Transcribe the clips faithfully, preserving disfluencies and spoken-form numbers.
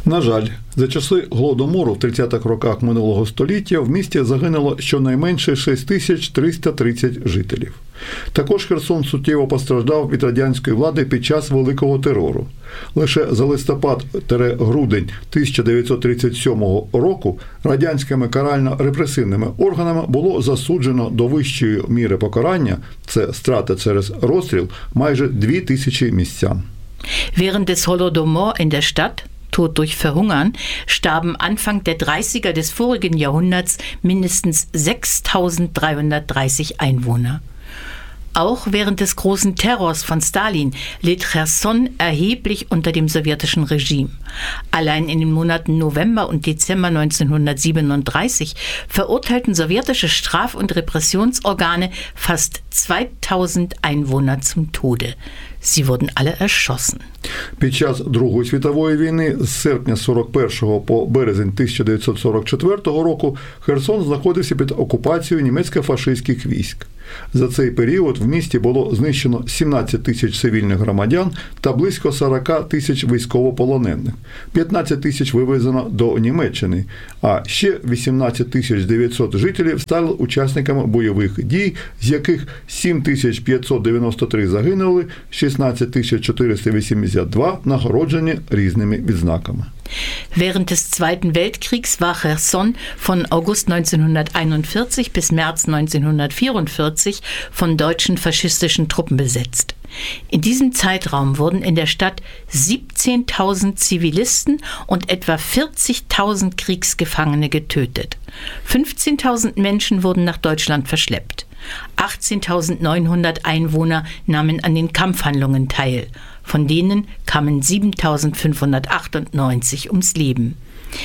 На жаль, за часи Голодомору в тридцятих роках минулого століття в місті загинуло щонайменше шість тисяч триста тридцять жителів. Також Херсон суттєво постраждав від радянської влади під час Великого терору. Лише за листопад-грудень тисяча дев'ятсот тридцять сьомого року радянськими карально-репресивними органами було засуджено до вищої міри покарання, це страти через розстріл, майже дві тисячі містян. Während des Holodomor in der Stadt, Tod durch Verhungern, starben Anfang der dreißiger des vorigen Jahrhunderts mindestens sechstausenddreihundertdreißig Einwohner. Auch während des großen Terrors von Stalin litt Cherson erheblich unter dem sowjetischen Regime. Allein in den Monaten November und Dezember neunzehnhundertsiebenunddreißig verurteilten sowjetische Straf- und Repressionsorgane fast zweitausend Einwohner zum Tode. Sie wurden alle erschossen. Під час Другої світової війни з серпня сорок першого по березень тисяча дев'ятсот сорок четвертого року Херсон знаходився під окупацією німецько-фашистських військ. За цей період в місті було знищено сімнадцять тисяч цивільних громадян та близько сорок тисяч військовополонених. п'ятнадцять тисяч вивезено до Німеччини, а ще вісімнадцять тисяч дев'ятсот жителів стали учасниками бойових дій, з яких сім тисяч п'ятсот дев'яносто три загинули, шістнадцять тисяч чотириста вісімдесят два нагороджені різними відзнаками. Während des Zweiten Weltkriegs war Cherson von August neunzehnhunderteinundvierzig bis März neunzehnhundertvierundvierzig von deutschen faschistischen Truppen besetzt. In diesem Zeitraum wurden in der Stadt siebzehntausend Zivilisten und etwa vierzigtausend Kriegsgefangene getötet. fünfzehntausend Menschen wurden nach Deutschland verschleppt. achtzehntausendneunhundert Einwohner nahmen an den Kampfhandlungen teil. Von denen kamen siebentausendfünfhundertachtundneunzig ums Leben.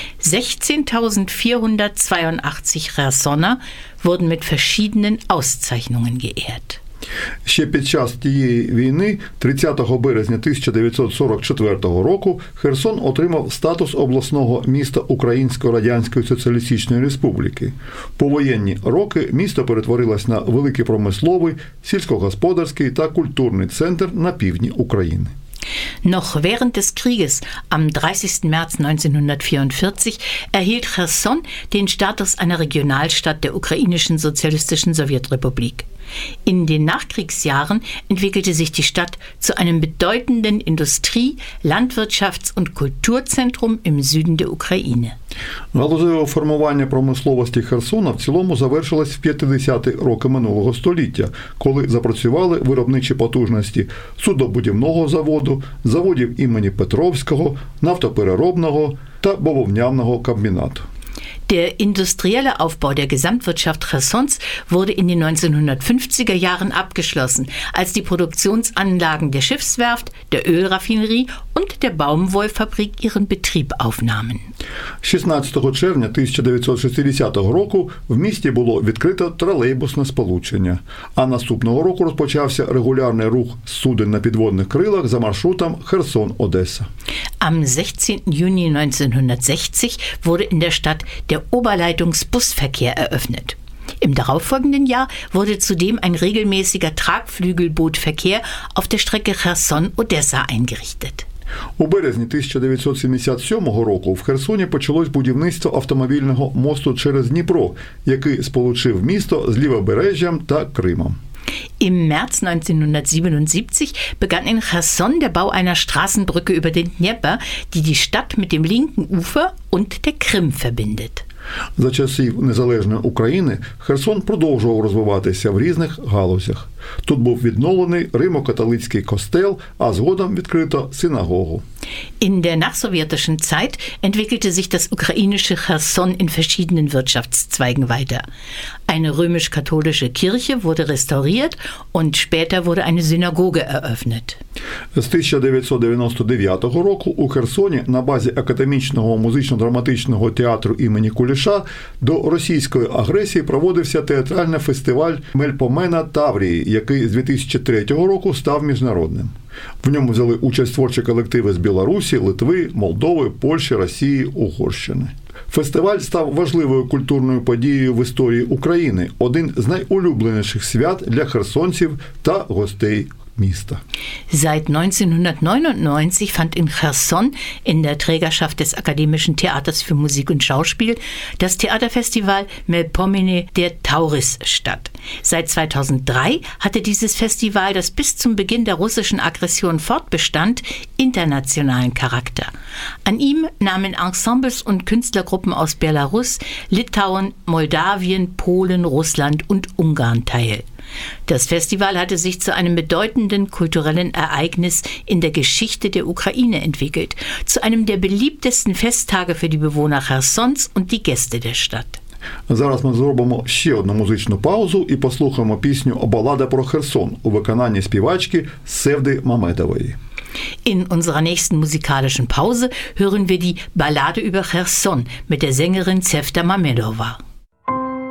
sechzehntausendvierhundertzweiundachtzig Chersoner wurden mit verschiedenen Auszeichnungen geehrt. Ще під час тієї війни, тридцятого березня тисяча дев'ятсот сорок четвертого року, Херсон отримав статус обласного міста Української Радянської Соціалістичної Республіки. Повоєнні роки місто перетворилось на великий промисловий, сільськогосподарський та культурний центр на півдні України. Noch während des Krieges am dreißigsten März neunzehnhundertvierundvierzig erhielt Cherson den Status einer Regionalstadt der ukrainischen Sozialistischen Sowjetrepublik. In den Nachkriegsjahren entwickelte sich die Stadt zu einem bedeutenden Industrie-, Landwirtschafts- und Kulturzentrum im Süden der Ukraine. Галузеве формування промисловості Херсона в цілому завершилось в п'ятдесяті роки минулого століття, коли запрацювали виробничі потужності суднобудівного заводу, заводів імені Петровського, нафтопереробного та бавовняного комбінату. Der industrielle Aufbau der Gesamtwirtschaft Chersons wurde in den neunzehnhundertfünfziger Jahren abgeschlossen, als die Produktionsanlagen der Schiffswerft, der Ölraffinerie und der Baumwollfabrik ihren Betrieb aufnahmen. шістнадцятого червня тисяча дев'ятсот шістдесятого року в місті було відкрито тролейбусне сполучення, а наступного року розпочався регулярний рух суден на підводних крилах за маршрутом Херсон-Одеса. Am sechzehnten Juni neunzehnhundertsechzig wurde in der Stadt der Oberleitungsbusverkehr eröffnet. Im darauffolgenden Jahr wurde zudem ein regelmäßiger Tragflügelbootverkehr auf der Strecke Cherson-Odessa eingerichtet. У березні тисяча дев'ятсот сімдесят сьомого року в Херсоні почалось будівництво автомобільного мосту через Дніпро, який сполучив місто з Лівобережжям та Кримом. Im März neunzehnhundertsiebenundsiebzig begann in Cherson der Bau einer Straßenbrücke über den Dnepr, die die Stadt mit dem linken Ufer und der Krim verbindet. За часів незалежної України Херсон продовжував розвиватися в різних галузях. Тут був відновлений римо-католицький костел, а згодом відкрито синагогу. In der nachsowjetischen Zeit entwickelte sich das ukrainische Cherson in verschiedenen Wirtschaftszweigen weiter. Eine römisch-katholische Kirche wurde restauriert und später wurde eine Synagoge eröffnet. З тисяча дев'ятсот дев'яносто дев'ятого року у Херсоні на базі Академічного музично-драматичного театру імені Куліша до російської агресії проводився театральний фестиваль Мельпомена Таврії, який з дві тисячі третього року став міжнародним. В ньому взяли участь творчі колективи з Білорусі, Литви, Молдови, Польщі, Росії, Угорщини. Фестиваль став важливою культурною подією в історії України, один з найулюбленіших свят для херсонців та гостей міста. Seit neunzehnhundertneunundneunzig fand in Cherson in der Trägerschaft des Akademischen Theaters für Musik und Schauspiel das Theaterfestival Melpomene der Tauris statt. Seit zweitausenddrei hatte dieses Festival, das bis zum Beginn der russischen Aggression fortbestand, internationalen Charakter. An ihm nahmen Ensembles und Künstlergruppen aus Belarus, Litauen, Moldawien, Polen, Russland und Ungarn teil. Das Festival hatte sich zu einem bedeutenden kulturellen Ereignis in der Geschichte der Ukraine entwickelt, zu einem der beliebtesten Festtage für die Bewohner Chersons und die Gäste der Stadt. Зараз ми зробимо ще одну музичну паузу і послухаємо пісню «Балада про Херсон» у виконанні співачки Севди Мамедової. In unserer nächsten musikalischen Pause hören wir die Ballade über Cherson mit der Sängerin Sevda Mamedova.